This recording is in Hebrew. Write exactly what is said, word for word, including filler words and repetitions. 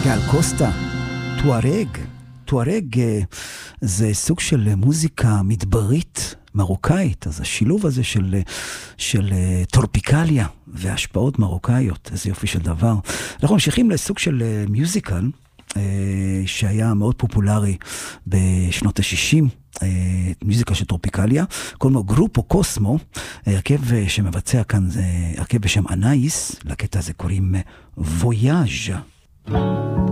גל קוסטה, טוארג. טוארג זה סוג של מוזיקה מדברית מרוקאית, אז השילוב הזה של, של טורפיקליה והשפעות מרוקאיות, איזה יופי של דבר. אנחנו ממשיכים לסוג של מיוזיקל, שהיה מאוד פופולרי בשנות ה-שישים, מיוזיקה של טורפיקליה, קוראים לו גרופו קוסמו, הרכב שמבצע כאן זה הרכב בשם אנאיס, לקטע הזה קוראים וויאז'.